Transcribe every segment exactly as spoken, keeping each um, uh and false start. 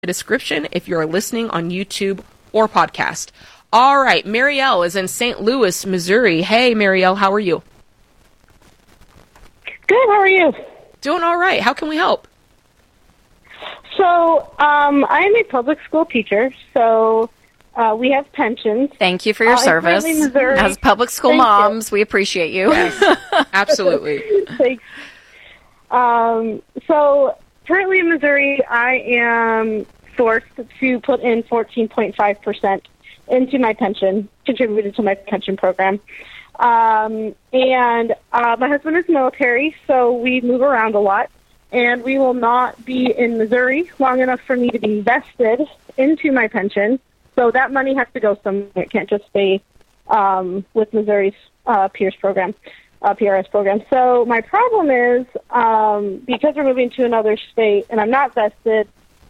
description if you're listening on YouTube or podcast. All right, Marielle is in Saint Louis, Missouri. Hey, Marielle, how are you? Good, how are you? Doing all right. How can we help? So, um, I'm a public school teacher, so uh, we have pensions. Thank you for your uh, service. As public school Thank moms, you. we appreciate you. Yes, absolutely. Thanks. Um, so, currently in Missouri, I am forced to put in fourteen point five percent into my pension, contributed to my pension program. Um, and uh, my husband is military, so we move around a lot. And we will not be in Missouri long enough for me to be vested into my pension. So that money has to go somewhere. It can't just stay um, with Missouri's uh, Pierce program, uh, P R S program. So my problem is, um, because we're moving to another state and I'm not vested,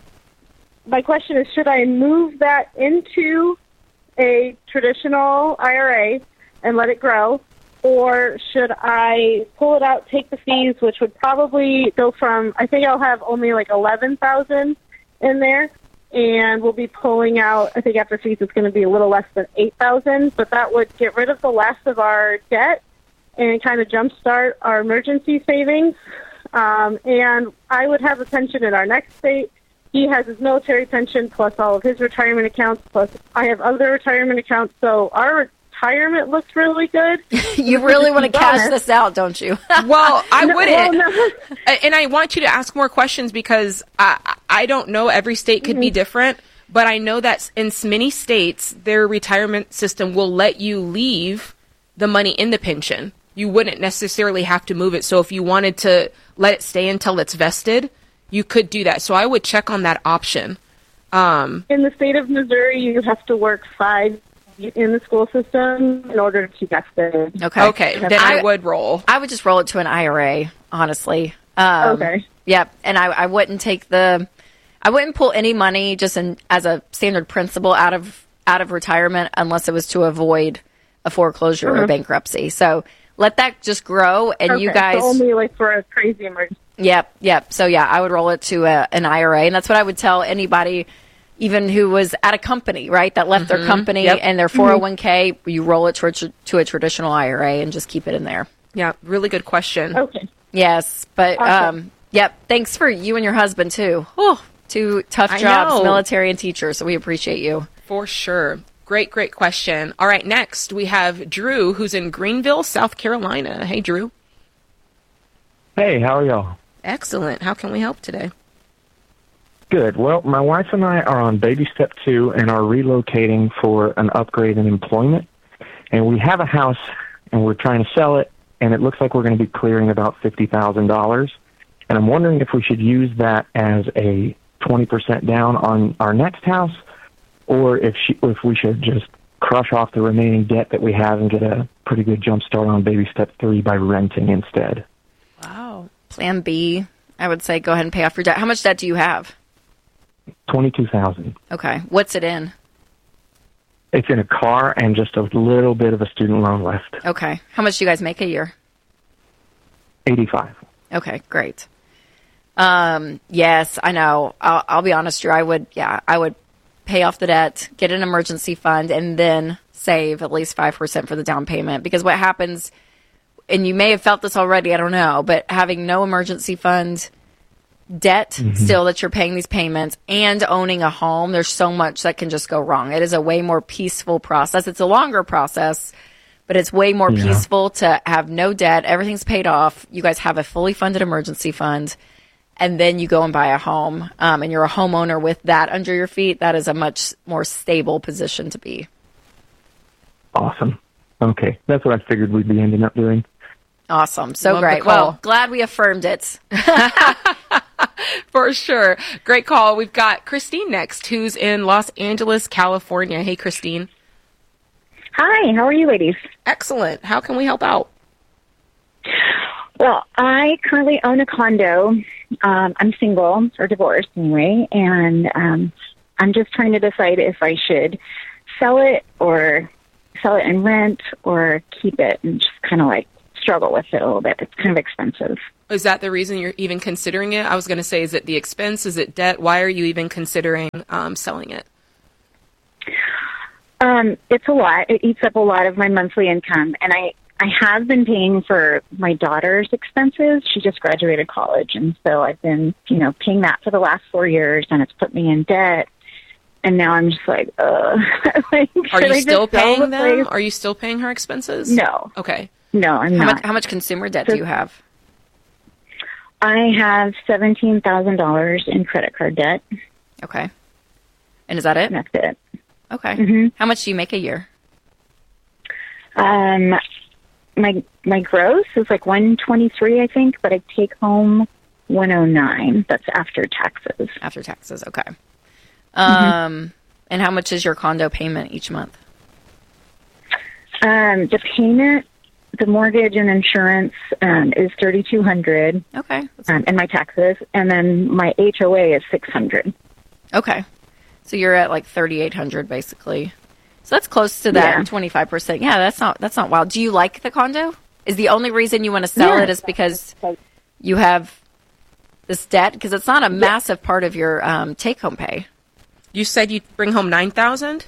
my question is, should I move that into a traditional I R A and let it grow? Or should I pull it out, take the fees, which would probably go from, I think I'll have only like eleven thousand in there, and we'll be pulling out, I think after fees it's going to be a little less than eight thousand, but that would get rid of the last of our debt and kind of jumpstart our emergency savings. Um, and I would have a pension in our next state. He has his military pension plus all of his retirement accounts, plus I have other retirement accounts, so our retirement looks really good. You really want to cash this out, don't you? Well, I No, wouldn't. well, no. And I want you to ask more questions because I, I don't know. Every state could mm-hmm. be different, but I know that in many states, their retirement system will let you leave the money in the pension. You wouldn't necessarily have to move it. So if you wanted to let it stay until it's vested, you could do that. So I would check on that option. Um, in the state of Missouri, you have to work five in the school system in order to get the okay okay then I, I would roll I would just roll it to an I R A, honestly. um okay yep and I, I wouldn't take the I wouldn't pull any money just in, as a standard principle out of out of retirement unless it was to avoid a foreclosure mm-hmm. or bankruptcy. So let that just grow, and okay, you guys so only like for a crazy emergency. Yep, yep. So yeah, I would roll it to a, an I R A, and that's what I would tell anybody, even who was at a company, right, that left mm-hmm. their company yep. and their four oh one k, you roll it to a, to a traditional I R A and just keep it in there. Yeah, really good question. Okay. Yes, but awesome. um, yep. Thanks for you and your husband too. Oh, two tough I jobs, know. military and teacher. So we appreciate you for sure. Great, great question. All right, next we have Drew, who's in Greenville, South Carolina. Hey, Drew. Hey, how are y'all? Excellent. How can we help today? Good. Well, my wife and I are on baby step two and are relocating for an upgrade in employment. And we have a house, and we're trying to sell it, and it looks like we're going to be clearing about fifty thousand dollars. And I'm wondering if we should use that as a twenty percent down on our next house, or if she, if we should just crush off the remaining debt that we have and get a pretty good jump start on baby step three by renting instead. Wow. Plan B, I would say go ahead and pay off your debt. How much debt do you have? twenty-two thousand dollars. Okay. What's it in? It's in a car and just a little bit of a student loan left. Okay. How much do you guys make a year? eighty-five. Okay, great. Um, yes, I know. I'll, I'll be honest, Drew. I would, yeah, I would pay off the debt, get an emergency fund, and then save at least five percent for the down payment. Because what happens, and you may have felt this already, I don't know, but having no emergency fund, debt mm-hmm. still that you're paying these payments, and owning a home, there's so much that can just go wrong. It is a way more peaceful process. It's a longer process, but it's way more yeah. peaceful to have no debt. Everything's paid off. You guys have a fully funded emergency fund, and then you go and buy a home, um, and you're a homeowner with that under your feet. That is a much more stable position to be. Awesome. Okay. That's what I figured we'd be ending up doing. Awesome. So Love great. Well, glad we affirmed it. For sure. Great call. We've got Christine next, who's in Los Angeles, California. Hey, Christine. Hi. How are you ladies? Excellent. How can we help out? Well, I currently own a condo. Um, I'm single, or divorced anyway, and um, I'm just trying to decide if I should sell it or sell it and rent or keep it and just kind of like struggle with it a little bit. It's kind of expensive. Is that the reason you're even considering it? I was going to say, is it the expense? Is it debt? Why are you even considering um, selling it? Um, it's a lot. It eats up a lot of my monthly income, and I, I have been paying for my daughter's expenses. She just graduated college, and so I've been, you know, paying that for the last four years, and it's put me in debt. And now I'm just like, uh. like, are you I still just sell paying the them? place? Are you still paying her expenses? No. Okay. No, I'm How not. much, how much consumer debt do you have? I have seventeen thousand dollars in credit card debt, Okay. And is that it? and that's it. Okay. Mm-hmm. How much do you make a year? Um, my my gross is like one twenty three, I think, but I take home one oh nine. That's after taxes. After taxes, okay. Um, and how much is your condo payment each month? Um, the payment, the mortgage and insurance um, is thirty two hundred, Okay. um, and my taxes, and then my H O A is six hundred. Okay. So you're at like thirty-eight hundred basically. So that's close to that Yeah. twenty-five percent. Yeah, that's not that's not wild. Do you like the condo? Is the only reason you want to sell Yeah. it is because you have this debt? Because it's not a massive part of your um, take-home pay. You said you'd bring home nine thousand,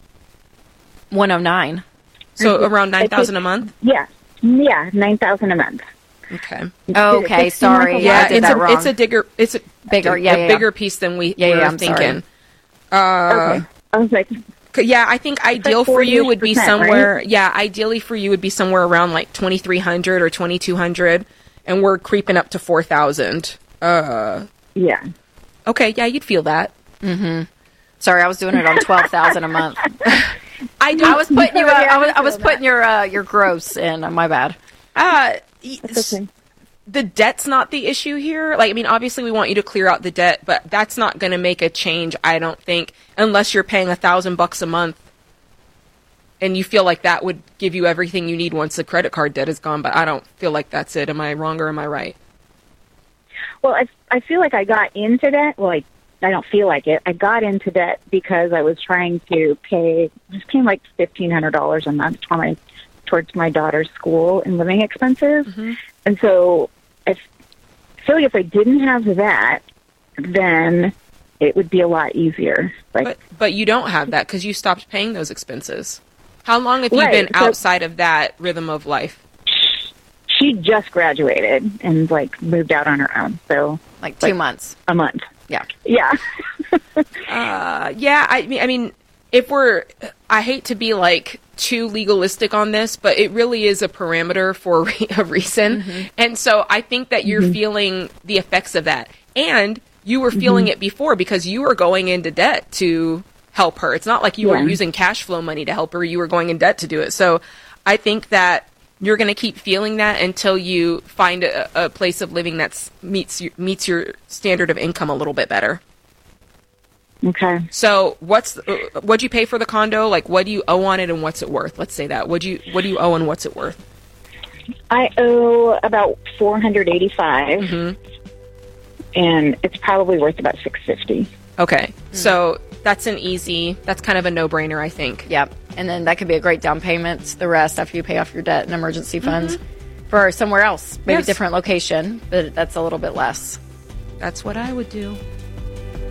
one oh nine. so around I nine thousand think- a month. Yeah, yeah, nine thousand a month. Okay. Oh, Does it okay. just seem like Sorry. a Yeah, lot? I did it's that a wrong. it's a digger it's a Bigger, a yeah, yeah, yeah. bigger piece than we Yeah, yeah, were I'm sorry. thinking. Uh, Okay, I was like, c- yeah, I think ideal for you would be forty-ish percent, somewhere. right? Yeah, ideally for you would be somewhere around like twenty three hundred or twenty two hundred, and we're creeping up to four thousand. Uh, yeah. okay, yeah, you'd feel that. Sorry, I was doing it on twelve thousand a month. I do. I was putting you. Uh, Yeah, I was. I I was feel putting your uh, your gross in. Uh, my bad. Uh, y- That's okay. the debt's not the issue here. Like, I mean, obviously we want you to clear out the debt, but that's not going to make a change, I don't think, unless you're paying a thousand bucks a month and you feel like that would give you everything you need once the credit card debt is gone. But I don't feel like that's it. Am I wrong or am I right? Well, I, I feel like I got into debt. Well, I, I don't feel like it. I got into debt because I was trying to pay, just paying like fifteen hundred dollars a month for my, towards my daughter's school and living expenses. Mm-hmm. And so I f- feel like if I didn't have that, then it would be a lot easier. Like, But but you don't have that because you stopped paying those expenses. How long have you Right, been so- outside of that rhythm of life? she just graduated and like moved out on her own. So Like two Like- months. a month. Yeah. Yeah. Uh, yeah, I mean, I mean, if we're, I hate to be like too legalistic on this, but it really is a parameter for a, re- a reason. And so I think that you're feeling the effects of that. And you were feeling it before because you were going into debt to help her. It's not like you Yeah. were using cash flow money to help her. You were going in debt to do it. So I think that you're going to keep feeling that until you find a, a place of living that meets your, meets your standard of income a little bit better. Okay. So what's uh, what'd you pay for the condo? Like, what do you owe on it, and what's it worth? Let's say that. What do you what do you owe, and what's it worth? I owe about four hundred eighty-five, Mm-hmm. and it's probably worth about six fifty. Okay, so that's an easy. That's kind of a no brainer, I think. Yep. And then that could be a great down payment. The rest after you pay off your debt and emergency funds for somewhere else, maybe Yes. different location, but that's a little bit less. That's what I would do.